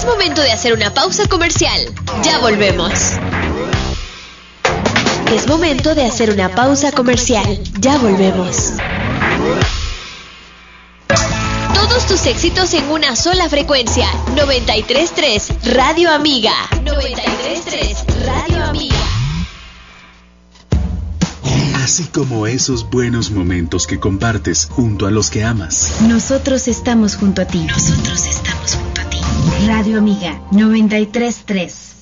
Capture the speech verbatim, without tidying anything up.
Es momento de hacer una pausa comercial. Ya volvemos. Es momento de hacer una pausa comercial. Ya volvemos. Todos tus éxitos en una sola frecuencia. noventa y tres punto tres Radio Amiga. noventa y tres punto tres Radio Amiga. Así como esos buenos momentos que compartes junto a los que amas. Nosotros estamos junto a ti. Nosotros estamos junto a ti. Radio Amiga noventa y tres punto tres.